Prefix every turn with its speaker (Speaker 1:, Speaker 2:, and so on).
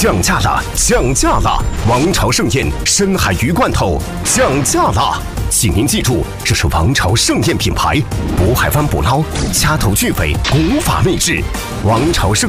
Speaker 1: 降价了，降价了！王朝盛宴深海鱼罐头降价了，请您记住，这是王朝盛宴品牌，渤海湾捕捞，掐头去尾，古法秘制。王朝盛